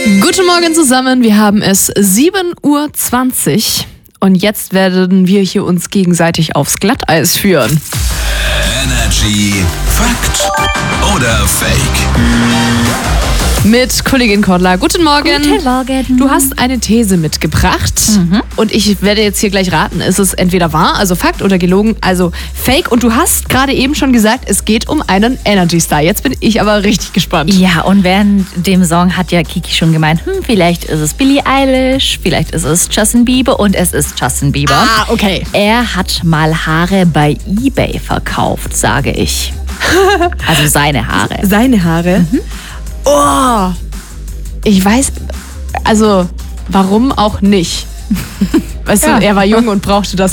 Guten Morgen zusammen, wir haben es 7:20 Uhr und jetzt werden wir hier uns gegenseitig aufs Glatteis führen. Energy Fakt oder Fake? Mit Kollegin Cordula. Guten Morgen. Guten Morgen. Du hast eine These mitgebracht und ich werde jetzt hier gleich raten, ist es entweder wahr, also Fakt, oder gelogen, also Fake. Und du hast gerade eben schon gesagt, es geht um einen Energy Star. Jetzt bin ich aber richtig gespannt. Ja, und während dem Song hat ja Kiki schon gemeint, vielleicht ist es Billie Eilish, vielleicht ist es Justin Bieber, und es ist Justin Bieber. Ah, okay. Er hat mal Haare bei eBay verkauft, sage ich. Also seine Haare. Seine Haare? Oh, ich weiß, also warum auch nicht? Weißt du, er war jung und brauchte das